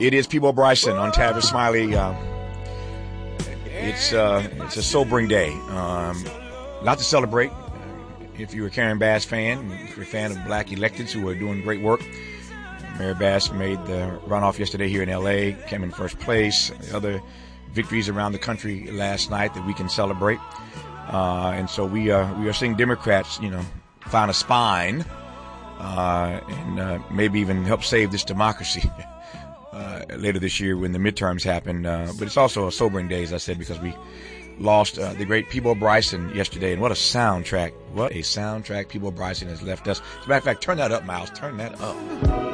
It is Peabo Bryson on Tavis Smiley. It's a sobering day. Lot to celebrate. If you're a Karen Bass fan, if you're a fan of black electeds who are doing great work, Mary Bass made the runoff yesterday here in L.A., came in first place. Other victories around the country last night that we can celebrate. And so we are seeing Democrats, find a spine and maybe even help save this democracy later this year when the midterms happen. But it's also a sobering day, as I said, because we lost the great Peabo Bryson yesterday. And what a soundtrack. What a soundtrack Peabo Bryson has left us. As a matter of fact, turn that up, Miles. Turn that up.